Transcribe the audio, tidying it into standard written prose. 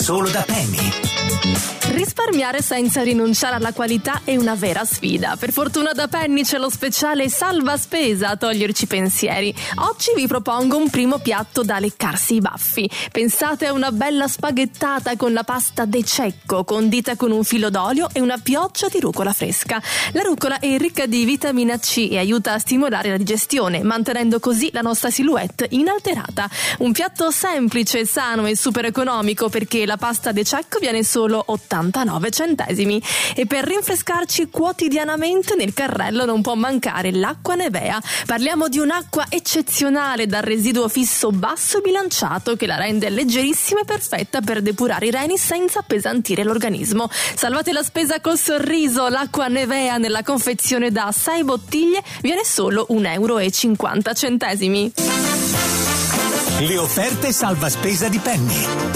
solo da Penny. Risparmiare senza rinunciare alla qualità è una vera sfida. Per fortuna da Penny c'è lo speciale salva spesa a toglierci pensieri. Oggi vi propongo un primo piatto da leccarsi i baffi. Pensate a una bella spaghettata con la pasta de cecco, condita con un filo d'olio e una pioggia di rucola fresca. La rucola è ricca di vitamina C e aiuta a stimolare la digestione, mantenendo così la nostra silhouette inalterata. Un piatto semplice, sano e super economico, perché la pasta de cecco viene solo 89 centesimi. E per rinfrescarci quotidianamente nel carrello non può mancare l'acqua Nevea. Parliamo di un'acqua eccezionale dal residuo fisso basso e bilanciato che la rende leggerissima e perfetta per depurare i reni senza appesantire l'organismo. Salvate la spesa col sorriso. L'acqua Nevea nella confezione da 6 bottiglie viene solo 1,50 euro. Le offerte salva spesa di Penny.